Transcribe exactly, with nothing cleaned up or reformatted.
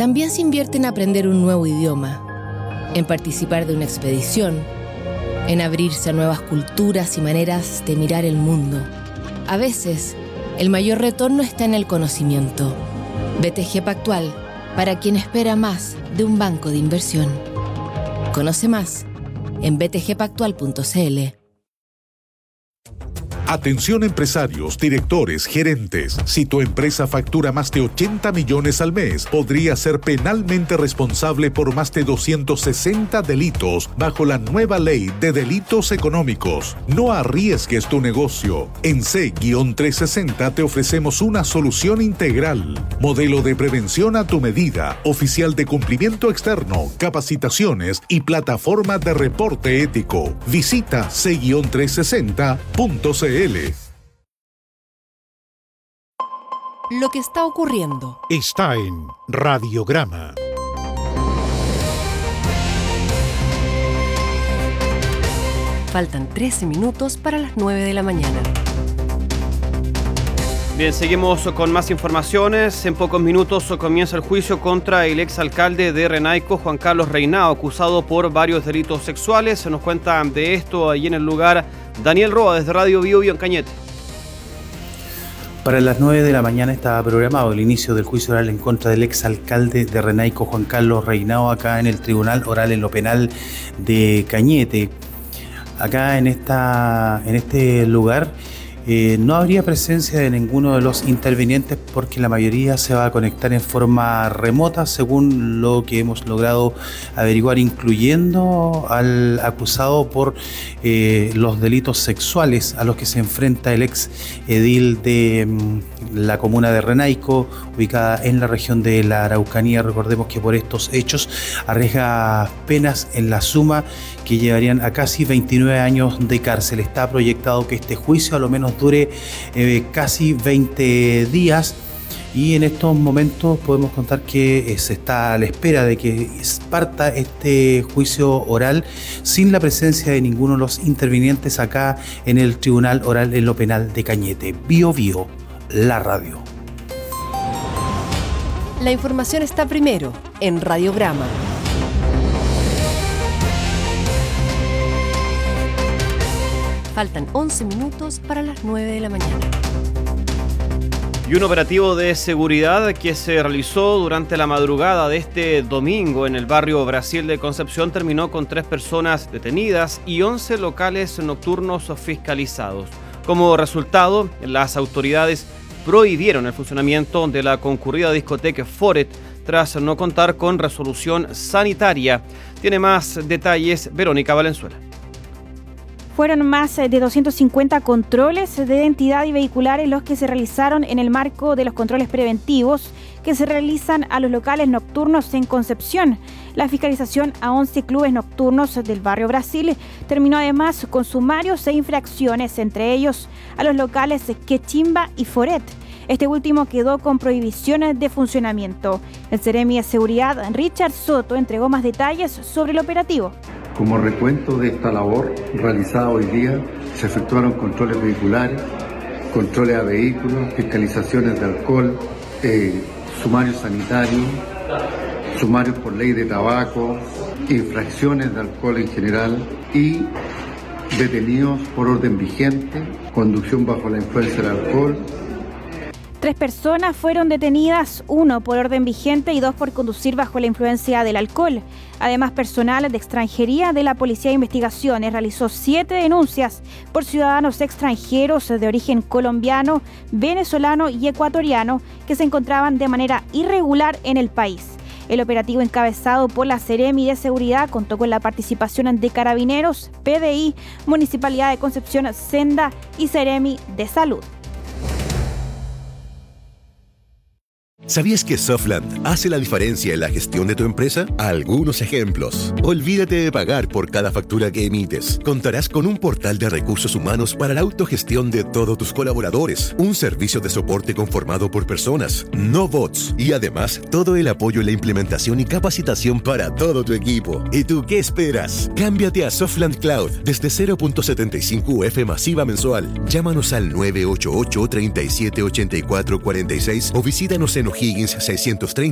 También se invierte en aprender un nuevo idioma, en participar de una expedición, en abrirse a nuevas culturas y maneras de mirar el mundo. A veces, el mayor retorno está en el conocimiento. B T G Pactual, para quien espera más de un banco de inversión. Conoce más en b t g pactual punto c l. Atención empresarios, directores, gerentes. Si tu empresa factura más de ochenta millones al mes, podría ser penalmente responsable por más de doscientos sesenta delitos bajo la nueva ley de delitos económicos. No arriesgues tu negocio. En C trescientos sesenta te ofrecemos una solución integral. Modelo de prevención a tu medida, oficial de cumplimiento externo, capacitaciones y plataforma de reporte ético. Visita C trescientos sesenta punto c l. Lo que está ocurriendo está en Radiograma. Faltan trece minutos para las nueve de la mañana. Bien, seguimos con más informaciones. En pocos minutos comienza el juicio contra el exalcalde de Renaico, Juan Carlos Reinao, acusado por varios delitos sexuales. Se nos cuenta de esto ahí en el lugar Daniel Roa, desde Radio Bio Bio en Cañete. Para las nueve de la mañana estaba programado el inicio del juicio oral en contra del exalcalde de Renaico, Juan Carlos Reinao, acá en el Tribunal Oral en lo Penal de Cañete. Acá en, esta, en este lugar eh, no habría presencia de ninguno de los intervinientes porque la mayoría se va a conectar en forma remota, según lo que hemos logrado averiguar, incluyendo al acusado por eh, los delitos sexuales a los que se enfrenta el ex edil de mm, la comuna de Renaico, ubicada en la región de la Araucanía. Recordemos que por estos hechos arriesga penas en la suma que llevarían a casi veintinueve años de cárcel. Está proyectado que este juicio a lo menos dure eh, casi veinte días. Y en estos momentos podemos contar que se está a la espera de que parta este juicio oral sin la presencia de ninguno de los intervinientes acá en el Tribunal Oral en lo Penal de Cañete. Bio Bio, la radio. La información está primero en Radiograma. Faltan once minutos para las nueve de la mañana. Y un operativo de seguridad que se realizó durante la madrugada de este domingo en el barrio Brasil de Concepción terminó con tres personas detenidas y once locales nocturnos fiscalizados. Como resultado, las autoridades prohibieron el funcionamiento de la concurrida discoteca Foret tras no contar con resolución sanitaria. Tiene más detalles Verónica Valenzuela. Fueron más de doscientos cincuenta controles de identidad y vehiculares los que se realizaron en el marco de los controles preventivos que se realizan a los locales nocturnos en Concepción. La fiscalización a once clubes nocturnos del barrio Brasil terminó además con sumarios e infracciones, entre ellos a los locales Quechimba y Foret. Este último quedó con prohibiciones de funcionamiento. El Seremi de Seguridad, Richard Soto, entregó más detalles sobre el operativo. Como recuento de esta labor realizada hoy día, se efectuaron controles vehiculares, controles a vehículos, fiscalizaciones de alcohol, eh, sumarios sanitarios, sumarios por ley de tabaco, infracciones de alcohol en general y detenidos por orden vigente, conducción bajo la influencia del alcohol. Tres personas fueron detenidas, uno por orden vigente y dos por conducir bajo la influencia del alcohol. Además, personal de extranjería de la Policía de Investigaciones realizó siete denuncias por ciudadanos extranjeros de origen colombiano, venezolano y ecuatoriano que se encontraban de manera irregular en el país. El operativo encabezado por la Seremi de Seguridad contó con la participación de Carabineros, P D I, Municipalidad de Concepción, Senda y Seremi de Salud. ¿Sabías que Softland hace la diferencia en la gestión de tu empresa? Algunos ejemplos. Olvídate de pagar por cada factura que emites. Contarás con un portal de recursos humanos para la autogestión de todos tus colaboradores. Un servicio de soporte conformado por personas, no bots. Y además, todo el apoyo en la implementación y capacitación para todo tu equipo. ¿Y tú qué esperas? Cámbiate a Softland Cloud desde cero punto setenta y cinco U F masiva mensual. Llámanos al nueve ocho ocho, tres siete, ocho cuatro cuatro seis o visítanos en O'Higgins seiscientos treinta